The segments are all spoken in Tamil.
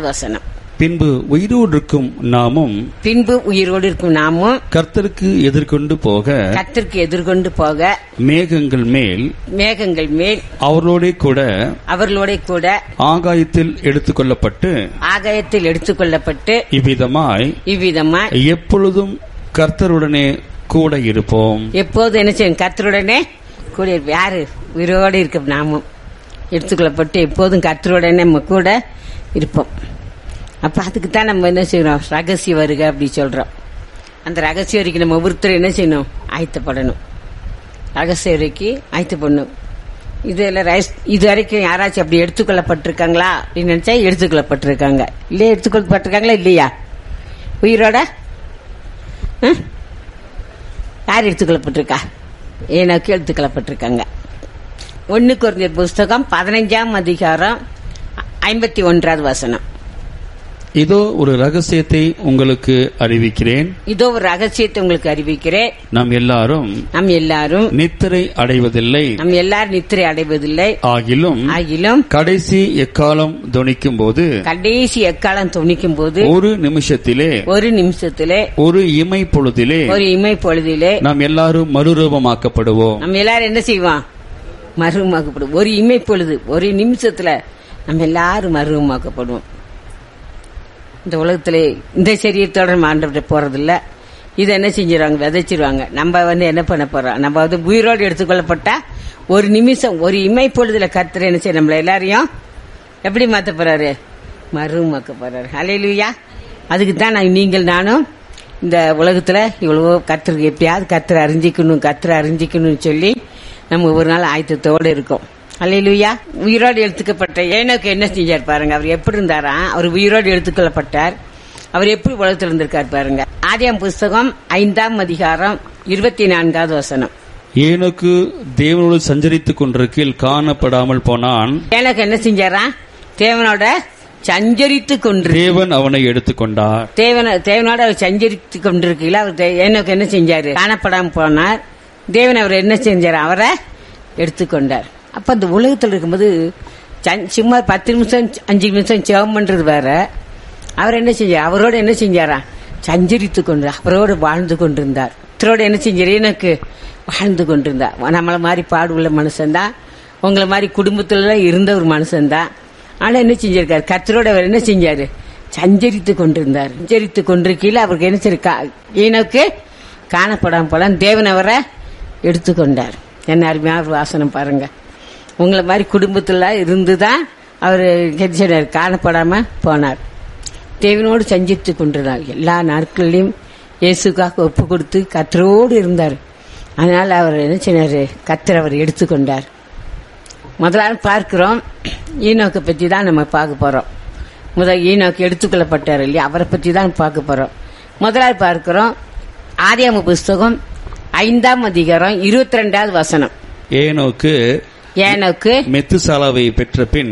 வசனம். பின்பு உயிரோடு இருக்கும் நாமும் கர்த்தருக்கு எதிர்கொண்டு போக மேகங்கள் மேல் அவர்களோட கூட ஆகாயத்தில் எடுத்துக்கொள்ளப்பட்டு இவ்விதமாய் எப்பொழுதும் கர்த்தருடனே கூட இருப்போம். எப்போது என்ன செய்யும்? கர்த்தருடனே கூட இருப்போம். யாரு? உயிரோடு இருக்க நாமும் எடுத்துக்கொள்ளப்பட்டு எப்போதும் கர்த்தருடனே நம்ம கூட இருப்போம். அப்ப அதுக்குத்தான் நம்ம என்ன செய்யறோம்? ரகசிய வருக அப்படி சொல்றோம். அந்த ரகசிய வரைக்கும் நம்ம ஒவ்வொருத்தரும் என்ன செய்யணும்? ஆயத்தப்படணும். ரகசிய வரைக்கு ஆயத்தப்படணும். இது வரைக்கும் யாராச்சும் அப்படி எடுத்துக்கொள்ளப்பட்டிருக்காங்களா அப்படின்னு நினைச்சா எடுத்துக்கொள்ளப்பட்டிருக்காங்க. இல்லையா? எடுத்துக்கொள்ளப்பட்டிருக்காங்களா இல்லையா? உயிரோட யார் எடுத்துக்கொள்ளப்பட்டிருக்கா? ஏனோக்கு எடுத்துக்கொள்ளப்பட்டிருக்காங்க. 1 கொரிந்தியர் புஸ்தகம் 15ஆம் அதிகாரம் 51வது வசனம். இதோ ஒரு ரகசியத்தை உங்களுக்கு அறிவிக்கிறேன். நாம் எல்லாரும் நித்திரை அடைவதில்லை. ஆகிலும் கடைசி எக்காலம் தொனிக்கும் போது ஒரு நிமிஷத்திலே ஒரு இமை பொழுதிலே நாம் எல்லாரும் மறுரூபமாக்கப்படுவோம். நம்ம எல்லாரும் என்ன செய்வோம்? மறுரூபமாக்கப்படுவோம். ஒரு இமை பொழுது, ஒரு நிமிஷத்துல நம்ம எல்லாரும் மறுரூபமாக்கப்படுவோம். இந்த உலகத்திலே இந்த சரீரத்தோட ஆண்டவர்கிட்ட போறதில்ல. இதை என்ன செஞ்சிருவாங்க? விதைச்சிருவாங்க. நம்ம என்ன பண்ண போறோம்? நம்ம உயிரோடு எடுத்துக்கொள்ளப்பட்டா ஒரு நிமிஷம், ஒரு இமை பொழுதுல கர்த்தர் என்ன செய்ய நம்மள எல்லாரையும் எப்படி மாத்த போறாரு? மறுமாக்க போறாரு. ஹல்லேலூயா. அதுக்கு தான் நானும் இந்த உலகத்துல இவ்வளவோ கர்த்தருக்கு எப்படியாவது கர்த்தரை அறிஞ்சிக்கணும்னு சொல்லி நம்ம ஒரு நாள் ஆயத்தத்தோடு இருக்கோம். அல்லேலூயா. உயிரோடு எடுத்துக்கப்பட்ட ஏனோக்கு என்ன செஞ்சார் பாருங்க. அவர் எப்படி இருந்தாரா? அவர் உயிரோடு எடுத்துக்கொள்ளப்பட்டார். அவர் எப்படி உலகத்தில் இருந்திருக்கார் பாருங்க. ஆதியாகமம் புஸ்தகம் 5ஆம் அதிகாரம் 24வது வசனம். ஏனோக்கு தேவனோடு சஞ்சரித்துக் கொண்டிருக்கையில் காணப்படாமல் போனான். ஏனோக்கு என்ன செஞ்சாரா? தேவனோட சஞ்சரித்துக் கொண்டு தேவன் அவனை எடுத்துக்கொண்டார். தேவனோட அவர் சஞ்சரித்துக் கொண்டிருக்கையில் அவர் ஏனோக்கு என்ன செஞ்சாரு? காணப்படாமல் போனார். தேவன் அவர் என்ன செஞ்சார்? அவரை எடுத்துக்கொண்டார். அப்ப அந்த உலகத்தில் இருக்கும்போது சும்மா 10 நிமிஷம் 5 நிமிஷம் ஜெபம் பண்றது வேற. அவர் என்ன செஞ்சார்? அவரோட என்ன செஞ்சாரா? சஞ்சரித்து கொண்டு அவரோடு வாழ்ந்து கொண்டிருந்தார். கர்த்தரோட என்ன செஞ்சார்? எனக்கு வாழ்ந்து கொண்டிருந்தார். நம்மள மாதிரி பாடுள்ள மனுஷன்தான், உங்களை மாதிரி குடும்பத்துல இருந்த ஒரு மனுஷன்தான். ஆனா என்ன செஞ்சிருக்காரு? கர்த்தரோட அவர் என்ன செஞ்சாரு? சஞ்சரித்து கொண்டிருந்தார். சஞ்சரித்து கொண்டிருக்கையில் அவருக்கு என்ன செய்ய? எனக்கு காணப்படாம போல தேவன் அவரை எடுத்துக்கொண்டார். என்ன அருமையான வாசனம் பாருங்க. உங்களை மாதிரி குடும்பத்துல இருந்துதான் அவர் காணப்படாம போனார். தேவனோடு சஞ்சித்து கொண்டிருந்தார். எல்லா நாட்களிலும் இயேசுக்காக ஒப்பு கொடுத்து கர்த்தரோடு இருந்தார். அதனால அவர் என்ன செய்தாரு? கர்த்தர் அவர் எடுத்துக்கொண்டார். முதலாவது பார்க்கிறோம், ஈனோக்கை பத்தி தான் நம்ம பார்க்க போறோம். ஈனோக்கு எடுத்துக்கொள்ளப்பட்டார் இல்லையா? அவரை பத்தி தான் பார்க்க போறோம். முதலாவது பார்க்கிறோம் ஆதியாகமம் புஸ்தகம் 5ஆம் அதிகாரம் 22வது வசனம். ஏனோக்கு மெத்துசாலாவை பெற்ற பின்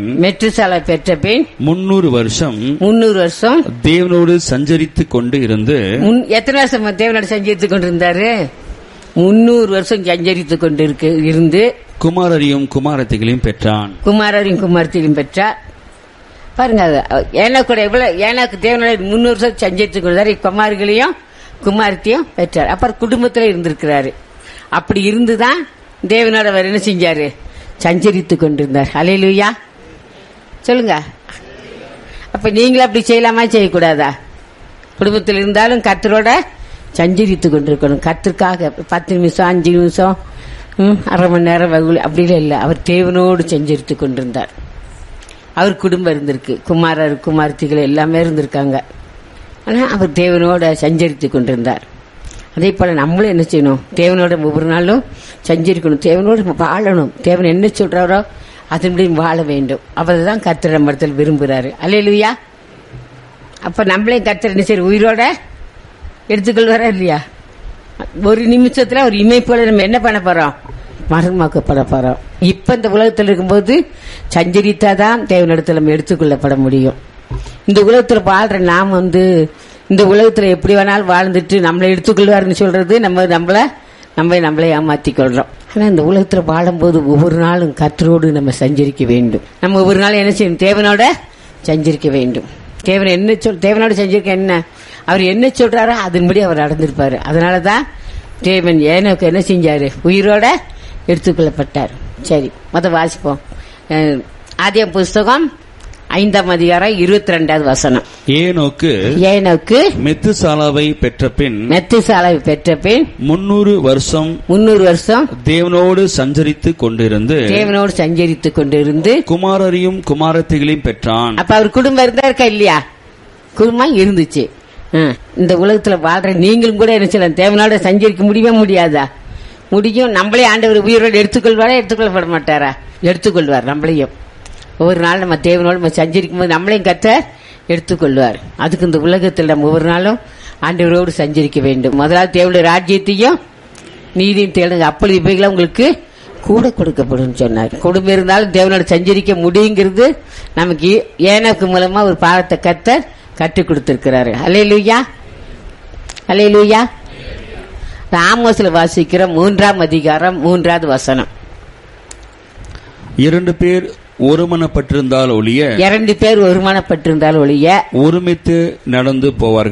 300 வருஷம் தேவனோடு சஞ்சரித்துக் கொண்டு இருந்து. எத்தனை வருஷம் தேவனோடு சஞ்சரித்துக் கொண்டிருந்தாரு? 300 வருஷம் சஞ்சரித்துக் கொண்டு இருந்து குமாரரையும் குமாரத்திகளையும் பெற்றான். பெற்றார். பாருங்க, ஏனோக்கு தேவனோட 300 வருஷம் சஞ்சரித்துக் கொண்டாரு. குமார்களையும் குமாரத்தையும் பெற்றார். அப்புறம் குடும்பத்துல இருந்திருக்கிறாரு. அப்படி இருந்துதான் தேவனோட அவர் என்ன செஞ்சாரு? சஞ்சரித்துக் கொண்டிருந்தார். ஹல்லேலூயா. சொல்லுங்க. அப்ப நீங்களும் அப்படி செய்யலாமா, செய்யக்கூடாதா? குடும்பத்தில் இருந்தாலும் கர்த்தரோட சஞ்சரித்துக் கொண்டிருக்கணும். கர்த்தருக்காக 10 நிமிஷம் 5 நிமிஷம் அரை மணி நேரம் வகுல் அப்படிலாம் இல்லை. அவர் தேவனோடு சஞ்சரித்துக் கொண்டிருந்தார். அவர் குடும்பம் இருந்திருக்கு, குமாரர் குமார்த்திகள் எல்லாமே இருந்திருக்காங்க. ஆனா அவர் தேவனோட சஞ்சரித்துக் கொண்டிருந்தார். அதே போல நம்மளும் என்ன செய்யணும்? தேவனோட ஒவ்வொரு நாளும் சஞ்சரிக்கணும். தேவனோடு வாழணும். தேவன் என்ன சொல்றாரோ அதன்படி வாழ வேண்டும். அவர்தான் கர்த்தர் நம்ம இடத்துல விரும்புகிறாரு. அல்லேலூயா. அப்ப நம்மளையும் கர்த்தர் என்ன செய்ய உயிரோட எடுத்துக்கொள்வாரா இல்லையா? ஒரு நிமிஷத்துல ஒரு இமைப்போல நம்ம என்ன பண்ண போறோம்? மரணமாக்கப்பட போறோம். இப்ப இந்த உலகத்தில் இருக்கும்போது சஞ்சரித்தாதான் தேவனிடத்துல நம்ம எடுத்துக்கொள்ளப்பட முடியும். இந்த உலகத்துல வாழ்ற நாம் இந்த உலகத்துல எப்படி வேணாலும் வாழ்ந்துட்டு நம்மளை எடுத்துக்கொள்வாருன்னு சொல்றது நம்மளை ஏமாத்திக் கொள்றோம். ஆனா இந்த உலகத்துல வாழும்போது ஒவ்வொரு நாளும் கர்த்தரோடு நம்ம சஞ்சரிக்க வேண்டும். நம்ம ஒவ்வொரு நாளும் என்ன செய்யணும்? தேவனோட சஞ்சரிக்க வேண்டும். தேவனோடு செஞ்சிருக்க என்ன, அவர் என்ன சொல்றாரோ அதன்படி அவர் நடந்திருப்பாரு. அதனாலதான் தேவன் ஏனோக்கு என்ன செஞ்சாரு, உயிரோட எடுத்துக்கொள்ளப்பட்டார். சரி, வாசிப்போம். ஆதியாகம புஸ்தகம் 5ஆம் அதிகாரம் 22வது வசனம். ஏனோக்கு மெத்துசாலாவை பெற்ற பின் 300 வருஷம் தேவனோடு சஞ்சரித்து கொண்டிருந்து குமாரரையும் குமாரத்திகளையும் பெற்றான். அப்ப அவர் குடும்பம் இருந்தா இருக்கா இல்லையா? குடும்பம் இருந்துச்சு. இந்த உலகத்துல வாழ்ற நீங்களும் கூட என்ன செய்யலாம், தேவனோட சஞ்சரிக்க முடியாதா? முடியும். நம்மளே ஆண்டவர் உயிரோடு எடுத்துக்கொள்வாரா? எடுத்துக்கொள்ளப்பட மாட்டாரா? எடுத்துக்கொள்வார். நம்மளையும் ஒவ்வொரு நாள் நம்ம தேவனோடு நம்ம சஞ்சரிக்கும் போது நம்மளையும் கர்த்தர் எடுத்துக்கொள்வார். அதுக்கு இந்த உலகத்தில் நம்ம ஒவ்வொரு நாளும் ஆண்டவரோடு சஞ்சரிக்க வேண்டும். முதலாவது தேவனுடைய ராஜ்யத்தையும் நீதியும் தேடுங்க, அப்பொழுது இவைகளை உங்களுக்கு கூட கொடுக்கப்படும் சொன்னார். குடும்பம் இருந்தாலும் தேவனோடு சஞ்சரிக்க முடியுங்கிறது நமக்கு ஏனோக்கு மூலமா ஒரு பாடத்தை கர்த்தர் கற்றுக் கொடுத்திருக்கிறாரு. அல்லேலூயா, அல்லேலூயா. ஆமோஸ்ல வாசிக்கிற 3ஆம் அதிகாரம் 3வது வசனம். 2 பேர் ஒருமனப்பட்டிருந்தால் ஒழிய ஒருமித்து நடந்து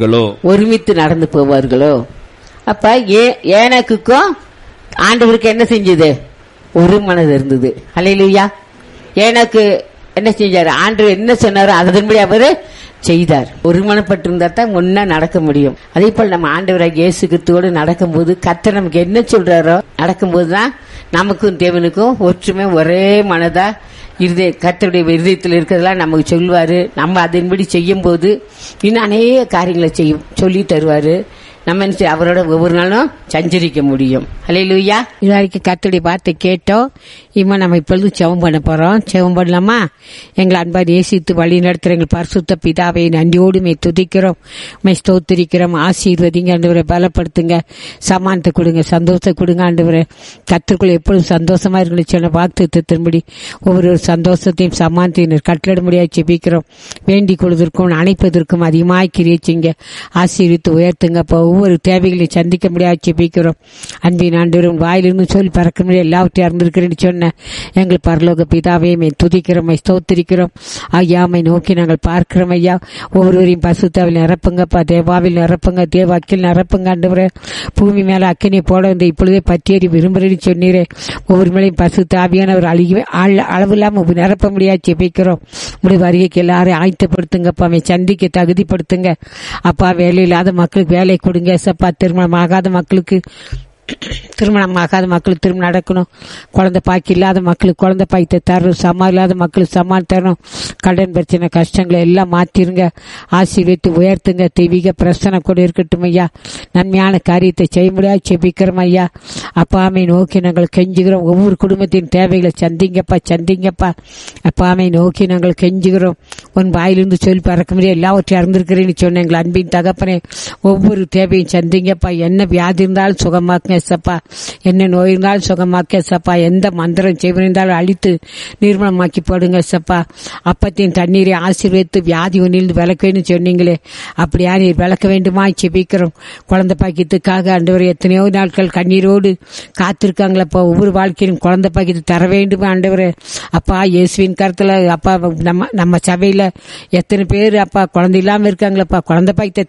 போவார்களோ. அப்ப ஏனோக்குக்கும் ஆண்டவருக்கு என்ன செஞ்சது? ஒரு மனது இருந்தது. அல்லேலூயா. ஏனோக்கு என்ன செஞ்சாரு? ஆண்டவர் என்ன சொன்னாரோ அதன்படி அவரு செய்தார். ஒருமனப்பட்டிருந்தா தான் முன்னா நடக்க முடியும். அதே போல நம்ம ஆண்டவராக இயேசு கிறிஸ்துவோடு நடக்கும்போது கர்த்தர் நமக்கு என்ன சொல்றாரோ நடக்கும்போதுதான் நமக்கும் தேவனுக்கும் ஒற்றுமை ஒரே மனதா கர்த்தருடைய இருதயத்தில் இருக்கிறதெல்லாம் நமக்கு சொல்லுவாரு. நம்ம அதன்படி செய்யும் போது இன்னும் அநேக காரியங்களை சொல்லி தருவாரு. நம்ம அவரோட ஒவ்வொரு நாளும் சஞ்சரிக்க முடியும். அல்லேலூயா. இது வரைக்கும் கர்த்தருடைய வார்த்தை கேட்டோம். நம்ம இப்பொழுது ஜெபம் பண்ண போறோம். ஜெபம் பண்ணலாமா? எங்களை அன்பாக நேசித்து வழி நடத்துற எங்கள் பரிசுத்த பிதாவை நன்றியோடு துதிக்கிறோம், ஸ்தோத்திரிக்கிறோம். ஆசீர்வதிங்க ஆண்டவரை, பலப்படுத்துங்க, சமானத்தை கொடுங்க, சந்தோஷத்தை கொடுங்க ஆண்டவரை. கர்த்தருக்குள்ள எப்பொழுதும் சந்தோஷமா இருக்கணும் சொன்ன வாக்குத்தத்தின்படி ஒவ்வொரு சந்தோஷத்தையும் சமானத்தையும் கட்டளிட முடியாது ஜெபிக்கிறோம். வேண்டிக் கொள்வதற்கும் அணைப்பதற்கும் அதிகமாய் கிரியச்சிங்க. ஆசீர்வித்து உயர்த்துங்க. ஒவ்வொரு தேவைகளை சந்திக்க முடியாது ஜெபிக்கிறோம். அன்பின் ஆண்டவரும் வாயிலிருந்து சொல்லி பறக்க முடியாது எல்லாவற்றையும் அறிந்திருக்கிறேன்னு சொன்ன எங்கள் பரலோக பிதாவையுமே துதிக்கிறோம், ஸ்தோத்திரிக்கிறோம். ஐயாமை நோக்கி நாங்கள் பார்க்கிறோம். ஐயா, ஒவ்வொருவரையும் பசுத்தாவில் நிரப்புங்கப்பா, தேவாவில் நிரப்புங்க, தேவாக்கில் நிரப்புங்க ஆண்டவரே. பூமி மேல அக்கினியை போட வந்து இப்பொழுதே பற்றியறி விரும்புறேன்னு சொன்னீரே. ஒவ்வொரு மேலையும் பசுத்தாவியானவர் அளவு இல்லாம நிரப்ப முடியாது ஜெபிக்கிறோம். உடைய வருகைக்கு எல்லாரும் ஆயத்தப்படுத்துங்கப்பா, சந்திக்க தகுதிப்படுத்துங்க அப்பா. வேலை இல்லாத மக்களுக்கு வேலை கொடுங்க சப்பா. திருமணமாகாத மக்களுக்கு திருமணம் நடக்கணும். குழந்தை பாக்கி இல்லாத மக்களுக்கு குழந்தை பாய்த்த தரணும். சமா இல்லாத மக்களுக்கு சமான் தரணும். கடன் பிரச்சனை கஷ்டங்களை எல்லாம் மாத்திருங்க. ஆசீர்வதித்து உயர்த்துங்க. தெய்வீக பிரச்சனை கூட இருக்கட்டும் ஐயா. நன்மையான காரியத்தை செய்ய முடியாது செபிக்கிறோம் ஐயா. அப்பாமை நோக்கி நாங்கள் கெஞ்சுகிறோம். ஒவ்வொரு குடும்பத்தின் தேவைகளை சந்திங்கப்பா. அப்பாமை நோக்கி நாங்கள் கெஞ்சுகிறோம். உன் வாயிலிருந்து சொல்லி பறக்க முடியாது எல்லாவற்றையும் அறிந்திருக்கிறேன்னு சொன்ன எங்கள் அன்பின் தகப்பனே, ஒவ்வொரு தேவையும் சந்திங்கப்பா. என்ன வியாதி இருந்தாலும் சுகமாக்க சப்பா, என்ன நோய் இருந்தாலும் சுகமாக்க சப்பா. எந்த மந்திரம் செய்வதாலும் அழித்து நிர்மலமாக்கி போடுங்க சப்பா. அப்பத்தின் தண்ணீரை ஆசீர்வதித்து வியாதி ஒன்றிலிருந்து விளக்குவேன்னு சொன்னீங்களே, அப்படியா நீர் விளக்க வேண்டுமா செபிக்கிறோம். குழந்தை பாக்கியத்துக்காக ஆண்டவர் எத்தனையோ நாட்கள் கண்ணீரோடு காத்திருக்காங்களப்பா. ஒவ்வொரு வாழ்க்கையிலும் குழந்தை பாக்கியத்தை தர வேண்டுமா ஆண்டவர். அப்பா, இயேசுவின் கருத்துல அப்பா நம்ம சபையில எத்தனை பேர் அப்பா குழந்தை இல்லாம இருக்காங்களப்பா. குழந்தை பாக்கியத்தை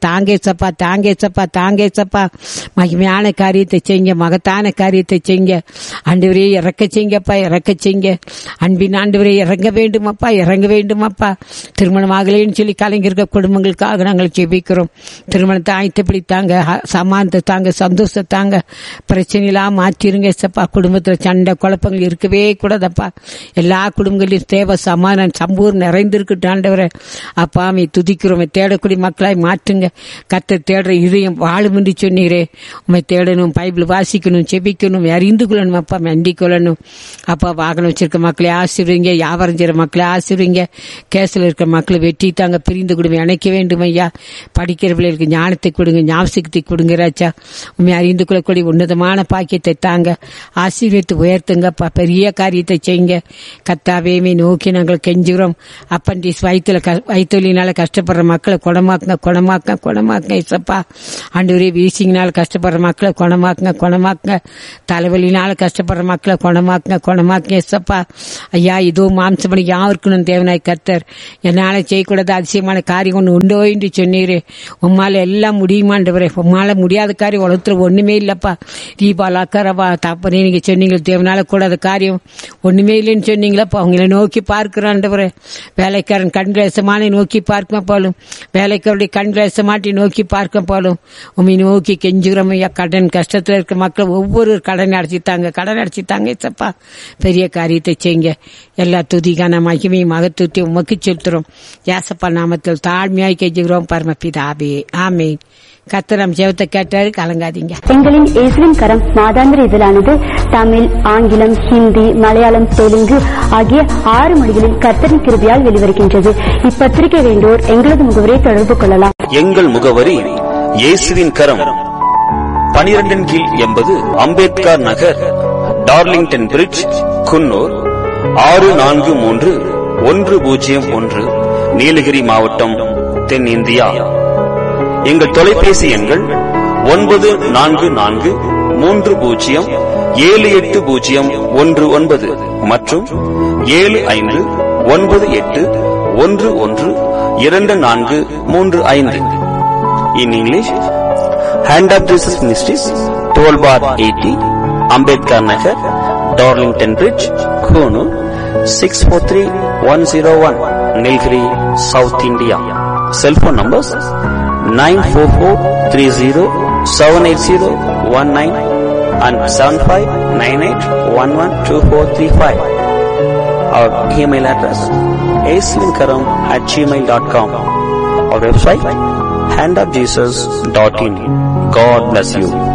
தாங்கே சப்பா. மகிமையான காரியத்தை செய்யுங்க, மகத்தான காரியத்தை செய்யுங்க ஆண்டவரே. இறக்க செய்யுங்க அன்பின் ஆண்டவரே. இறங்க வேண்டுமாப்பா. திருமணம் ஆகலைன்னு சொல்லி கலைஞர்கள் குடும்பங்களுக்காக நாங்கள் ஜெபிக்கிறோம். திருமணத்தை ஆயத்தப்படி தாங்க, சமானத்தை தாங்க, சந்தோஷத்தை தாங்க, பிரச்சனையெல்லாம் மாற்றிருங்க சப்பா. குடும்பத்துல சண்டை குழப்பங்கள் இருக்கவே கூடாதப்பா. எல்லா குடும்பங்களையும் தேவை சமாதானம் சம்பூர் நிறைந்திருக்கட்டும் ஆண்டவரே. அப்பாமை துதிக்கிறோம். தேடக்கூடிய மக்களாய் மாற்றுங்க. கர்த்தர் தேடுற இதயம் வாழும் என்று சொன்னீரே. உண்மை தேடணும், பைபிள் வாசிக்கணும், செபிக்கணும், அறிந்து கொள்ளணும் அப்பா, வேண்டிக் கொள்ளணும் அப்பா. வாகனம் வச்சிருக்க மக்களை ஆசீர்வதிங்க, வியாபாரம் செய்யற மக்களை ஆசீர்வதிங்க. கேஸ்ல இருக்கிற மக்களை வெட்டி தாங்க, பிரிந்து கொடுங்க, இணைக்க வேண்டும் ஐயா. படிக்கிற பிள்ளைகளுக்கு ஞானத்தை கொடுங்க, ஞாபகத்தை கொடுங்க ராஜா. உண்மை அறிந்து கொள்ளக்கூடிய உன்னதமான பாக்கியத்தை தாங்க, ஆசீர்வதித்து உயர்த்துங்கப்பா. பெரிய காரியத்தை செய்யுங்க கர்த்தாவே நோக்கி நாங்கள் கெஞ்சுகிறோம். அப்பண்டிஸ் வயிற்றுலினால கஷ்டப்படுற மக்களை குணமாக்குங்க சப்பா. ஆண்டவரே, வீசிங்கனால கஷ்டப்படுற மக்களை குணமாக்குங்க குணமாக்குங்க. தலைவலினால கஷ்டப்படுற மக்களை குணமாக்குங்க ஏசப்பா. ஐயா, இதோ மாம்சப்படி யாருக்கணும் தேவனாய் கர்த்தர். என்னால செய்யக்கூடாத அதிசயமான காரியம் ஒன்று உண்டோ என்று சொன்னீரே. உம்மால எல்லாம் முடியுமாண்டவரே. உம்மால முடியாத காரியம் உலகத்துல ஒண்ணுமே இல்லப்பா. தீபாலா கரவா தாப்பனே, நீங்க சொன்னீங்க தேவனால கூடாத காரியம் ஒண்ணுமே இல்லைன்னு சொன்னீங்களப்பா. அவங்களை நோக்கி பார்க்கிறாண்டவரே. வேலைக்காரன் கண்கிலேசமான நோக்கி பார்க்க போலும், வேலைக்காரருடைய கண்கிலேசமாட்டி நோக்கி பார்க்க போலும். உண்மை நோக்கி கெஞ்சுகிறோம் ஐயா. கடன் கஷ்டத்துல இருக்க மக்கள் ஒவ்வொரு கடன் அடைச்சித்தாங்க சப்பா. பெரிய காரியத்தை செய்யுங்க. எல்லா துதிக்கான மகிமையும் மகத்துவத்தையும் உமக்கு செலுத்துறோம். யாசப்பா நாமத்தில் தாழ்மையாய் கெஞ்சுகிறோம் பரமபிதாவே, ஆமேன். கர்த்தர் ஜெபத்தை கேட்டாரு, கலங்காதீங்க. எங்களின் இயேசுவின் கரம் மாதாந்திர இதழானது தமிழ், ஆங்கிலம், ஹிந்தி, மலையாளம், தெலுங்கு ஆகிய 6 மொழிகளில் கர்த்தரின் கிருபையால் வெளிவருகின்றது. இப்பத்திரிகை வேண்டோர் எங்களது முகவரை தொடர்பு கொள்ளலாம். எங்கள் முகவரி இயேசுவின் கரம், 12 கீழ் 80 அம்பேத்கர் நகர், டார்லிங்டன் பிரிட்ஜ், குன்னூர் 643101, நீலகிரி மாவட்டம், தென்னிந்தியா. எங்கள் தொலைபேசி எண்கள் 9440380019 மற்றும் 7598112435. In English, Hand of Jesus Ministries, 12 bar 80, Ambedkar Nagar, Darlington Bridge, Konoor, 643101, Nilgiri, South India. Cell phone numbers 944307801 and 7598112435. Our email address asvinkaram@gmail.com. Our website handofjesus.in. God bless you.